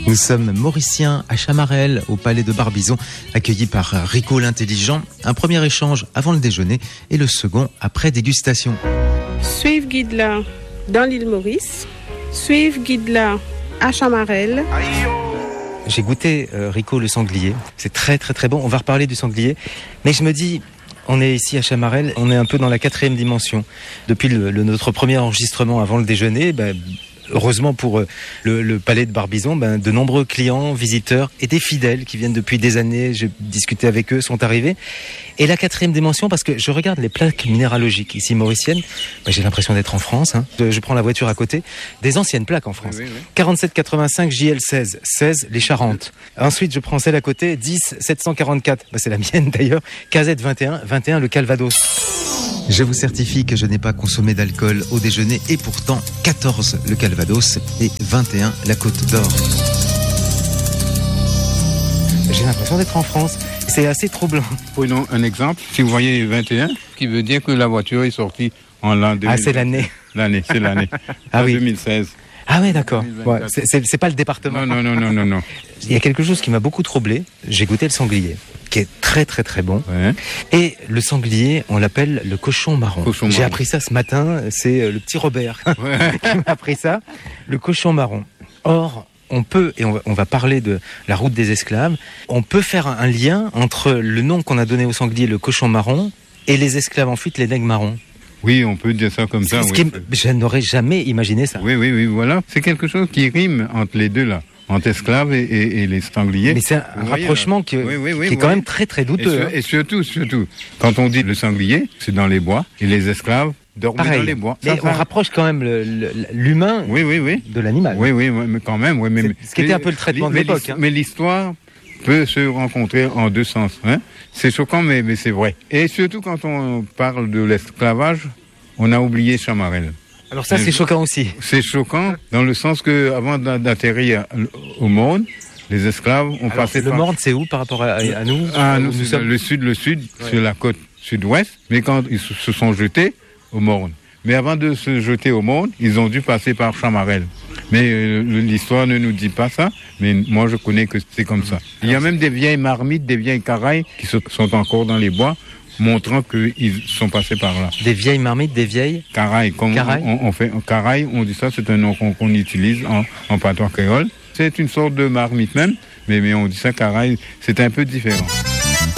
Nous sommes Mauriciens à Chamarel, au palais de Barbizon, accueillis par Rico l'intelligent. Un premier échange avant le déjeuner et le second après dégustation. Suivre guide là dans l'île Maurice, suivre guide là à Chamarel. J'ai goûté Rico le sanglier, c'est très très très bon, on va reparler du sanglier, mais je me dis... On est ici à Chamarel, on est un peu dans la 4e dimension. Depuis notre premier enregistrement avant le déjeuner, heureusement pour le palais de Barbizon, de nombreux clients, visiteurs et des fidèles qui viennent depuis des années, j'ai discuté avec eux, sont arrivés. Et la 4e dimension, parce que je regarde les plaques minéralogiques ici mauriciennes, j'ai l'impression d'être en France. Je prends la voiture à côté, des anciennes plaques en France. Oui. 4785 JL16, 16 les Charentes. Ensuite, je prends celle à côté, 10 744, c'est la mienne d'ailleurs, KZ 21, 21 le Calvados. Je vous certifie que je n'ai pas consommé d'alcool au déjeuner et pourtant 14 le Calvados et 21 la Côte d'Or. J'ai l'impression d'être en France. C'est assez troublant. Prenons un exemple. Si vous voyez 21, qui veut dire que la voiture est sortie en l'an 2000. Ah, c'est l'année. C'est l'année. Ah oui. 2016. Ah oui, d'accord. Ouais, c'est pas le département. Non. Il y a quelque chose qui m'a beaucoup troublé. J'ai goûté le sanglier, qui est très très très bon. Ouais. Et le sanglier, on l'appelle le cochon marron. J'ai appris ça ce matin. C'est le petit Robert qui m'a appris ça. Le cochon marron. Or, on peut, et on va parler de la route des esclaves, on peut faire un lien entre le nom qu'on a donné au sanglier, le cochon marron, et les esclaves en fuite, les nègres marrons. Oui, on peut dire ça comme ça. Je n'aurais jamais imaginé ça. Oui, voilà. C'est quelque chose qui rime entre les deux, là. Entre esclaves et les sangliers. Mais c'est un rapprochement qui est quand même très très douteux. Et surtout, quand on dit le sanglier, c'est dans les bois, et les esclaves dormaient dans les bois. Mais on rapproche quand même l'humain de l'animal. Oui, mais quand même. Ce qui était un peu le traitement de l'époque. Mais l'histoire peut se rencontrer en deux sens. C'est choquant, mais c'est vrai. Et surtout quand on parle de l'esclavage, on a oublié Chamarel. Alors ça, c'est choquant aussi. C'est choquant dans le sens que avant d'atterrir au Morne, les esclaves ont passé par... Le Morne, c'est où par rapport à nous? Nous sommes le sud, sur la côte sud-ouest. Mais quand ils se sont jetés au Morne. Mais avant de se jeter au Morne, ils ont dû passer par Chamarel. Mais l'histoire ne nous dit pas ça, mais moi je connais que c'est comme ça. Il y a même des vieilles marmites, des vieilles carailles qui sont encore dans les bois, montrant qu'ils sont passés par là. Des vieilles marmites, des vieilles carailles. On fait caraille, on dit ça, c'est un nom qu'on utilise en patois créole. C'est une sorte de marmite même, mais on dit ça caraille, c'est un peu différent.